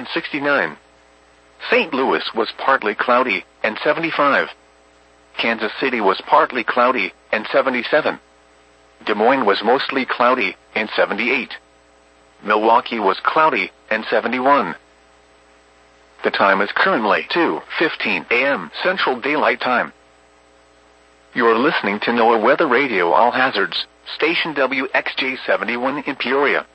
and 69. St. Louis was partly cloudy, and 75. Kansas City was partly cloudy, and 77. Des Moines was mostly cloudy, and 78. Milwaukee was cloudy, and 71. The time is currently 2:15 a.m. Central Daylight Time. You're listening to NOAA Weather Radio All Hazards, station WXJ71 in Peoria.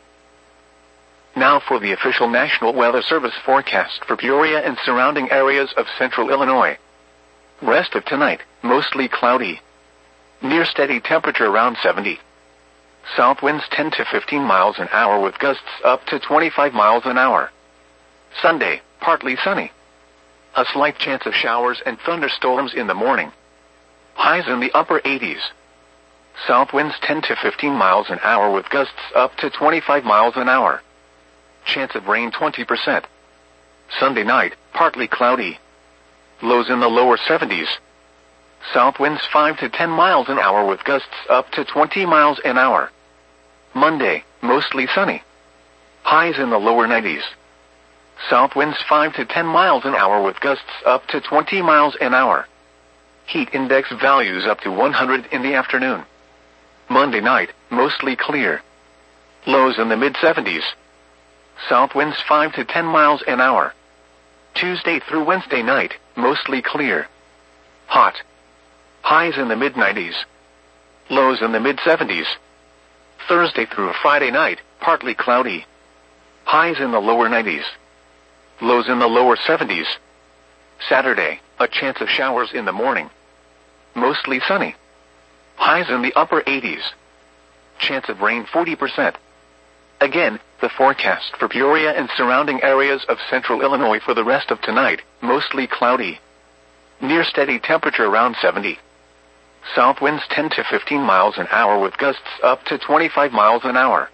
Now for the official National Weather Service forecast for Peoria and surrounding areas of central Illinois. Rest of tonight, mostly cloudy. Near steady temperature around 70. South winds 10 to 15 miles an hour with gusts up to 25 miles an hour. Sunday, partly sunny. A slight chance of showers and thunderstorms in the morning. Highs in the upper 80s. South winds 10 to 15 miles an hour with gusts up to 25 miles an hour. Chance of rain 20%. Sunday night, partly cloudy. Lows in the lower 70s. South winds 5 to 10 miles an hour with gusts up to 20 miles an hour. Monday, mostly sunny. Highs in the lower 90s. South winds 5 to 10 miles an hour with gusts up to 20 miles an hour. Heat index values up to 100 in the afternoon. Monday night, mostly clear. Lows in the mid-70s. South winds 5 to 10 miles an hour. Tuesday through Wednesday night, mostly clear. Hot. Highs in the mid-90s. Lows in the mid-70s. Thursday through Friday night, partly cloudy. Highs in the lower 90s. Lows in the lower 70s. Saturday, a chance of showers in the morning. Mostly sunny. Highs in the upper 80s. Chance of rain 40%. Again, the forecast for Peoria and surrounding areas of central Illinois for the rest of tonight, mostly cloudy. Near steady temperature around 70. South winds 10 to 15 miles an hour with gusts up to 25 miles an hour.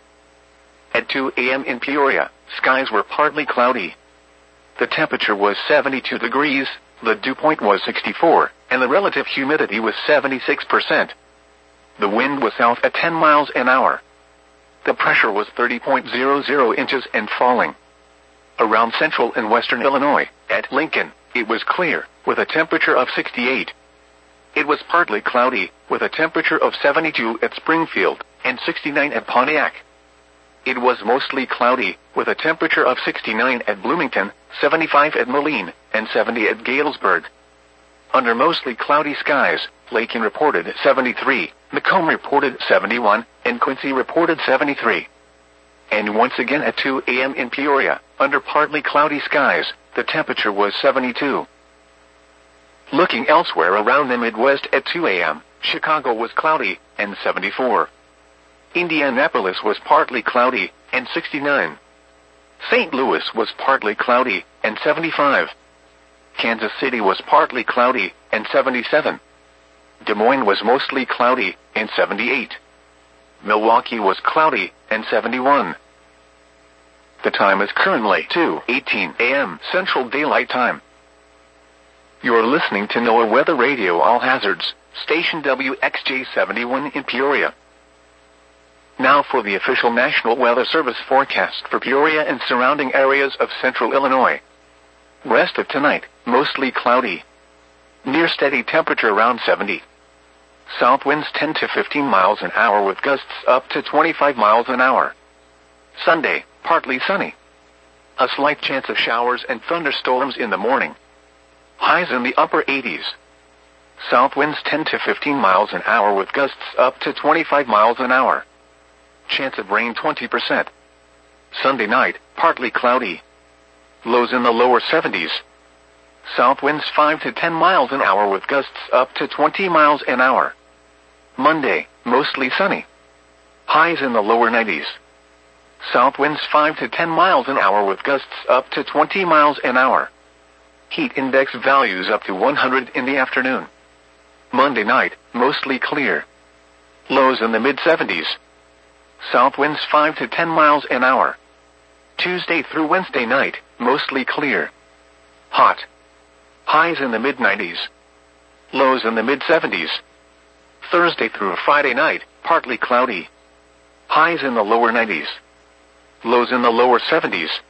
At 2 a.m. in Peoria, skies were partly cloudy. The temperature was 72 degrees, the dew point was 64, and the relative humidity was 76%. The wind was south at 10 miles an hour. The pressure was 30.00 inches and falling. Around central and western Illinois, at Lincoln, it was clear, with a temperature of 68. It was partly cloudy, with a temperature of 72 at Springfield, and 69 at Pontiac. It was mostly cloudy, with a temperature of 69 at Bloomington, 75 at Moline, and 70 at Galesburg. Under mostly cloudy skies, Lakin reported 73, Macomb reported 71, and Quincy reported 73. And once again at 2 a.m. in Peoria, under partly cloudy skies, the temperature was 72. Looking elsewhere around the Midwest at 2 a.m., Chicago was cloudy, and 74. Indianapolis was partly cloudy, and 69. St. Louis was partly cloudy, and 75. Kansas City was partly cloudy, and 77. Des Moines was mostly cloudy, and 78. Milwaukee was cloudy, and 71. The time is currently 2:18 a.m. Central Daylight Time. You are listening to NOAA Weather Radio All Hazards, station WXJ71 in Peoria. Now for the official National Weather Service forecast for Peoria and surrounding areas of central Illinois. Rest of tonight, mostly cloudy. Near steady temperature around 70. South winds 10 to 15 miles an hour with gusts up to 25 miles an hour. Sunday, partly sunny. A slight chance of showers and thunderstorms in the morning. Highs in the upper 80s. South winds 10 to 15 miles an hour with gusts up to 25 miles an hour. Chance of rain 20%. Sunday night, partly cloudy. Lows in the lower 70s. South winds 5 to 10 miles an hour with gusts up to 20 miles an hour. Monday, mostly sunny. Highs in the lower 90s. South winds 5 to 10 miles an hour with gusts up to 20 miles an hour. Heat index values up to 100 in the afternoon. Monday night, mostly clear. Lows in the mid-70s. South winds 5 to 10 miles an hour. Tuesday through Wednesday night, mostly clear. Hot. Highs in the mid-90s. Lows in the mid-70s. Thursday through Friday night, partly cloudy. Highs in the lower 90s. Lows in the lower 70s.